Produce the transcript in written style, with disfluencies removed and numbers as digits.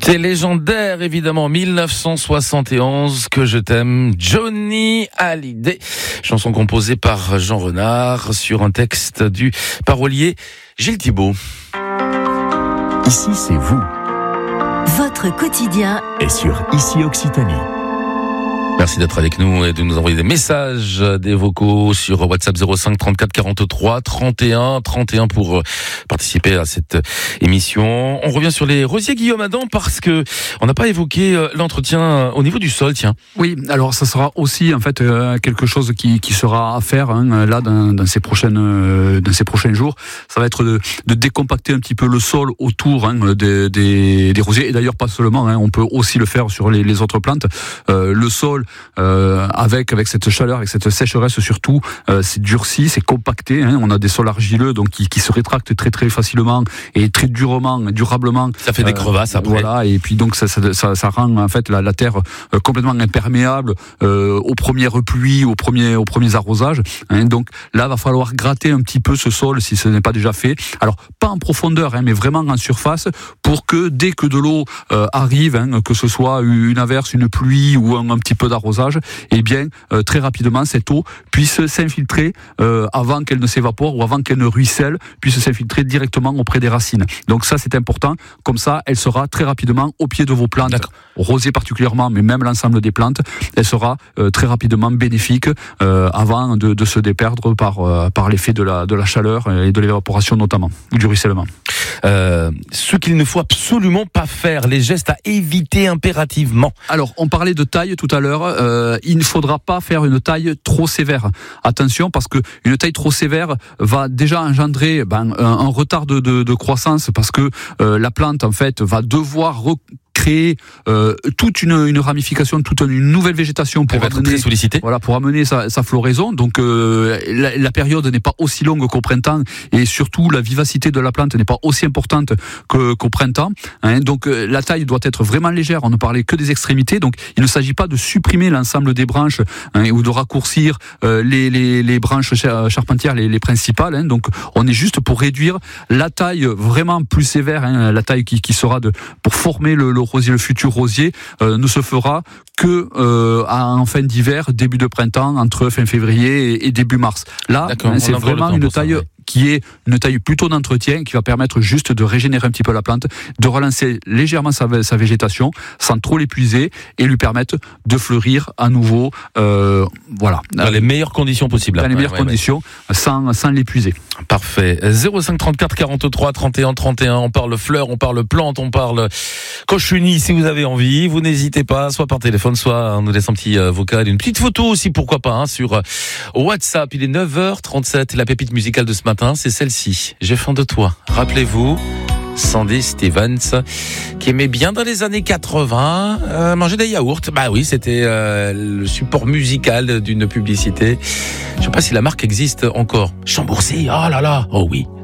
C'est légendaire, évidemment, 1971, Que je t'aime, Johnny Hallyday. Chanson composée par Jean Renard sur un texte du parolier Gilles Thibault. Ici, c'est vous. Votre quotidien Et sur Ici Occitanie. Merci d'être avec nous et de nous envoyer des messages, des vocaux sur WhatsApp 05 34 43 31 31 pour participer à cette émission. On revient sur les rosiers, Guillaume Adam, parce que on n'a pas évoqué l'entretien au niveau du sol, tiens. Oui, alors ça sera aussi en fait quelque chose qui sera à faire là dans ces prochains jours. Ça va être de décompacter un petit peu le sol autour des rosiers, et d'ailleurs pas seulement, on peut aussi le faire sur les autres plantes. Le sol avec cette chaleur, avec cette sécheresse surtout, c'est durci, c'est compacté. On a des sols argileux donc qui se rétractent très très facilement et très durablement. Ça fait des crevasses après. Voilà, et puis donc ça rend en fait la terre complètement imperméable aux premières pluies, aux premiers arrosages. Donc là, va falloir gratter un petit peu ce sol si ce n'est pas déjà fait. Alors pas en profondeur, mais vraiment en surface, pour que dès que de l'eau arrive, que ce soit une averse, une pluie ou un petit peu d'arrosage, et bien très rapidement cette eau puisse s'infiltrer avant qu'elle ne s'évapore ou avant qu'elle ne ruisselle, puisse s'infiltrer directement auprès des racines. Donc ça c'est important, comme ça elle sera très rapidement au pied de vos plantes. D'accord. Rosier particulièrement, mais même l'ensemble des plantes, elle sera très rapidement bénéfique avant de se déperdre par l'effet de la chaleur et de l'évaporation notamment, du ruissellement. Ce qu'il ne faut absolument pas faire, les gestes à éviter impérativement. Alors, on parlait de taille tout à l'heure. Il ne faudra pas faire une taille trop sévère. Attention, parce que une taille trop sévère va déjà engendrer un retard de croissance, parce que la plante en fait va devoir créer toute une ramification, toute une nouvelle végétation pour amener sa floraison. Donc la période n'est pas aussi longue qu'au printemps, et surtout la vivacité de la plante n'est pas aussi importante qu'au printemps. Donc la taille doit être vraiment légère. On ne parlait que des extrémités, donc il ne s'agit pas de supprimer l'ensemble des branches ou de raccourcir les branches charpentières, les principales. Donc on est juste pour réduire la taille vraiment plus sévère. La taille qui sera pour former le rosier, le futur rosier, ne se fera que en fin d'hiver, début de printemps, entre fin février et début mars. Là, c'est vraiment une taille qui est une taille plutôt d'entretien, qui va permettre juste de régénérer un petit peu la plante, de relancer légèrement sa végétation sans trop l'épuiser, et lui permettre de fleurir à nouveau, voilà. Dans les meilleures conditions possibles. Dans les meilleures conditions, sans l'épuiser. Parfait. 05 34 43 31 31. On parle fleurs, on parle plantes, on parle cochenille. Si vous avez envie, vous n'hésitez pas, soit par téléphone, soit en nous laissant un petit vocal, une petite photo aussi, pourquoi pas, sur WhatsApp. Il est 9h37. La pépite musicale de ce matin, c'est celle-ci. J'ai faim de toi. Rappelez-vous, Sandy Stevens, qui aimait bien dans les années 80 manger des yaourts. Bah oui, c'était le support musical d'une publicité. Je sais pas si la marque existe encore. Chambourcy, oh là là, oh oui.